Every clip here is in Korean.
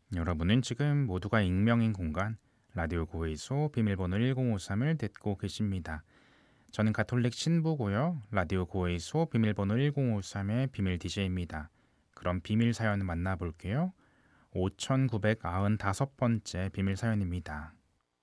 여러분은 지금 모두가 익명인 공간 라디오 고해소 비밀번호 1053을 듣고 계십니다. 저는 가톨릭 신부고요. 라디오 고해소 비밀번호 1053의 비밀 DJ입니다. 그럼 비밀 사연 만나볼게요. 5995번째 비밀 사연입니다.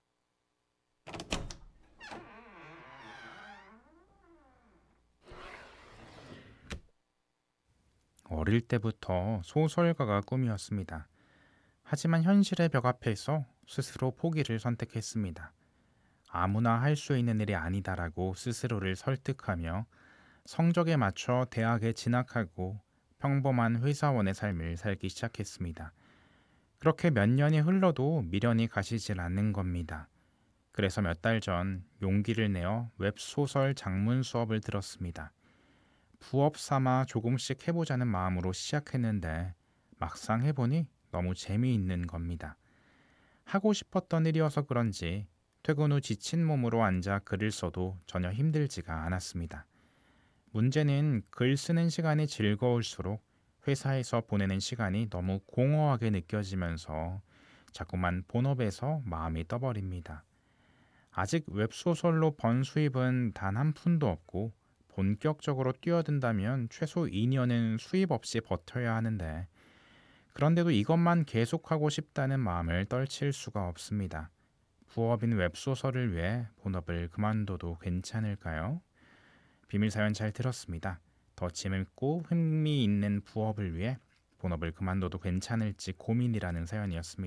어릴 때부터 소설가가 꿈이었습니다. 하지만 현실의 벽 앞에서 스스로 포기를 선택했습니다. 아무나 할 수 있는 일이 아니다라고 스스로를 설득하며 성적에 맞춰 대학에 진학하고 평범한 회사원의 삶을 살기 시작했습니다. 그렇게 몇 년이 흘러도 미련이 가시질 않는 겁니다. 그래서 몇 달 전 용기를 내어 웹소설 작문 수업을 들었습니다. 부업 삼아 조금씩 해보자는 마음으로 시작했는데 막상 해보니 너무 재미있는 겁니다. 하고 싶었던 일이어서 그런지 퇴근 후 지친 몸으로 앉아 글을 써도 전혀 힘들지가 않았습니다. 문제는 글 쓰는 시간이 즐거울수록 회사에서 보내는 시간이 너무 공허하게 느껴지면서 자꾸만 본업에서 마음이 떠버립니다. 아직 웹소설로 번 수입은 단 한 푼도 없고 본격적으로 뛰어든다면 최소 2년은 수입 없이 버텨야 하는데 그런데도 이것만 계속하고 싶다는 마음을 떨칠 수가 없습니다. 부업인 웹소설을 위해 본업을 그만둬도 괜찮을까요? 비밀 사연 잘 들었습니다. 더 재밌고 흥미있는 부업을 위해 본업을 그만둬도 괜찮을지 고민이라는 사연이었습니다.